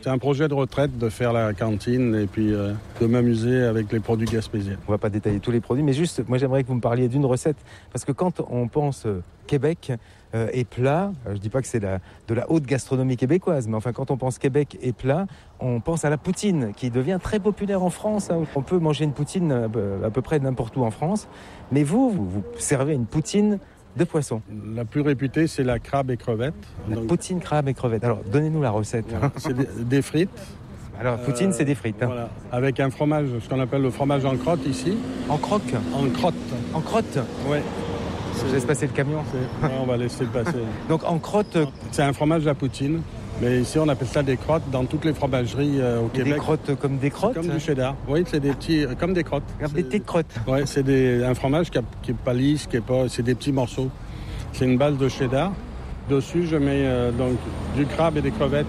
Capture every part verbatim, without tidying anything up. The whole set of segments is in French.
C'est un projet de retraite de faire la cantine et puis euh, de m'amuser avec les produits gaspésiens. On va pas détailler tous les produits, mais juste, moi j'aimerais que vous me parliez d'une recette. Parce que quand on pense euh, Québec euh, et plat, euh, je dis pas que c'est la, de la haute gastronomie québécoise, mais enfin quand on pense Québec et plat, on pense à la poutine, qui devient très populaire en France. Hein. On peut manger une poutine à peu, à peu près n'importe où en France. Mais vous, vous, vous servez une poutine de poisson. La plus réputée, c'est la crabe et crevette. La Donc, poutine, crabe et crevette. Alors, donnez-nous la recette. voilà, c'est des, des frites. Alors, poutine, Euh, c'est des frites. Hein. Voilà, avec un fromage, ce qu'on appelle le fromage en crotte ici. En croque. En crotte. En crotte. Oui. Je laisse passer le camion. Ouais, on va laisser le passer. Donc, en crotte. C'est un fromage à poutine. Mais ici, on appelle ça des crottes dans toutes les fromageries euh, au Québec. Des crottes comme des crottes. Comme du cheddar. Oui, c'est des petits, euh, comme des crottes. Comme des petites crottes. Oui, c'est des, un fromage qui n'est pas lisse, qui est pas, c'est des petits morceaux. C'est une base de cheddar. Dessus, je mets euh, donc du crabe et des crevettes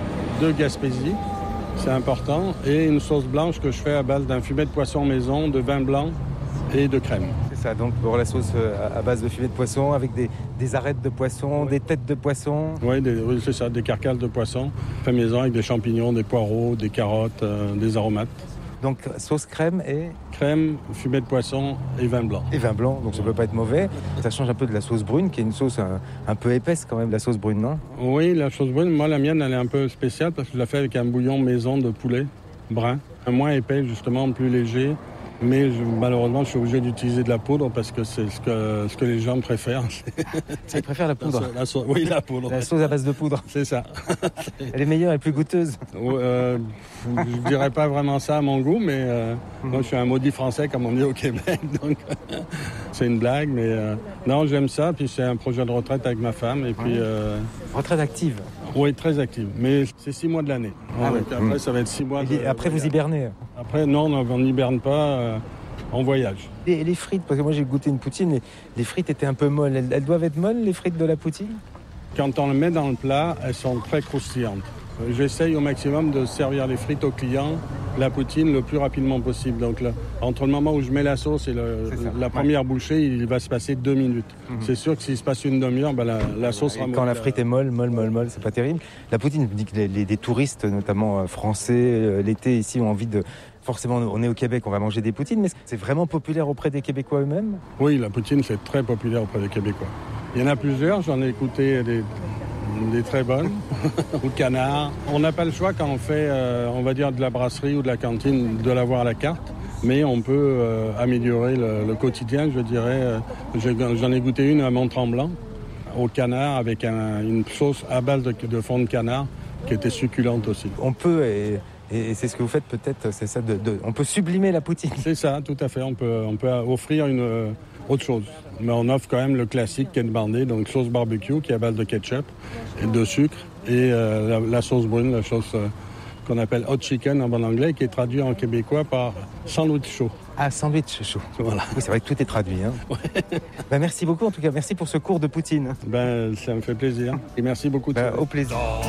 de Gaspésie. C'est important. Et une sauce blanche que je fais à base d'un fumet de poisson maison, de vin blanc et de crème. C'est ça, donc pour la sauce à base de fumet de poisson avec des, des arêtes de poisson, oui. Des têtes de poisson. Oui, des, oui, c'est ça, des carcasses de poisson. Fait maison avec des champignons, des poireaux, des carottes, euh, des aromates. Donc sauce crème et... Crème, fumet de poisson et vin blanc. Et vin blanc, donc ça peut pas être mauvais. Ça change un peu de la sauce brune, qui est une sauce un, un peu épaisse quand même, la sauce brune, non? Oui, la sauce brune, moi la mienne, elle est un peu spéciale parce que je la fais avec un bouillon maison de poulet brun. Un moins épais, justement, plus léger. Mais je, malheureusement, je suis obligé d'utiliser de la poudre parce que c'est ce que, ce que les gens préfèrent. Ils préfèrent la poudre? La sauce, oui, la poudre. La sauce à base de poudre. C'est ça. Elle est meilleure, elle est plus goûteuse. Euh, je ne dirais pas vraiment ça à mon goût, mais euh, mmh. moi, je suis un maudit français, comme on dit au Québec. Donc, c'est une blague, mais euh, non, j'aime ça. Puis c'est un projet de retraite avec ma femme. Et puis, ouais. euh, retraite active? Oui, très active. Mais c'est six mois de l'année. Ah, ouais. Après, mmh. ça va être six mois. Et de, après, de vous hibernez? Après, non, on n'hiberne pas. Euh, on voyage. Et les frites, parce que moi j'ai goûté une poutine, et les frites étaient un peu molles. Elles, elles doivent être molles, les frites de la poutine? Quand on les met dans le plat, elles sont très croustillantes. J'essaye au maximum de servir les frites aux clients, la poutine, le plus rapidement possible. Donc, là, entre le moment où je mets la sauce et le, la première ouais. bouchée, il va se passer deux minutes. Mm-hmm. C'est sûr que s'il se passe une demi-heure, ben la, la sauce sera molle. Quand la frite est molle, molle, molle, molle, c'est pas terrible. La poutine, je me dis que les, les, les touristes, notamment français, l'été ici, ont envie de... Forcément, on est au Québec, on va manger des poutines, mais c'est vraiment populaire auprès des Québécois eux-mêmes? Oui, la poutine, c'est très populaire auprès des Québécois. Il y en a plusieurs, j'en ai écouté des, des très bonnes, au canard. On n'a pas le choix quand on fait, euh, on va dire, de la brasserie ou de la cantine, de l'avoir à la carte. Mais on peut euh, améliorer le, le quotidien, je dirais. J'en ai goûté une à Mont-Tremblant, au canard, avec un, une sauce à base de, de fond de canard, qui était succulente aussi. On peut... Et... Et c'est ce que vous faites peut-être, c'est ça, de, de, on peut sublimer la poutine. C'est ça, tout à fait. On peut, on peut offrir une euh, autre chose. Mais on offre quand même le classique Ken Bandé, donc sauce barbecue qui est à base de ketchup et de sucre. Et euh, la, la sauce brune, la sauce euh, qu'on appelle hot chicken en bon anglais, qui est traduit en québécois par sandwich chaud. Ah, sandwich chaud. Voilà. Oui, c'est vrai que tout est traduit. Hein. Ouais. Ben, merci beaucoup en tout cas, merci pour ce cours de poutine. Ben, ça me fait plaisir. Et merci beaucoup. De ben, au plaisir.